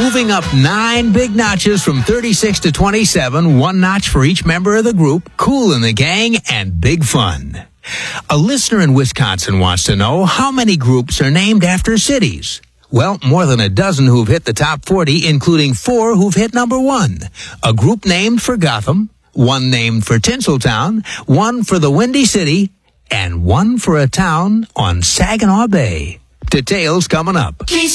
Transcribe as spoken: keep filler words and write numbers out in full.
moving up nine big notches from thirty-six to twenty-seven, one notch for each member of the group, Kool and the Gang, and big fun. A listener in Wisconsin wants to know how many groups are named after cities. Well, more than a dozen who've hit the top forty, including four who've hit number one. A group named for Gotham, one named for Tinseltown, one for the Windy City, and one for a town on Saginaw Bay. Details coming up.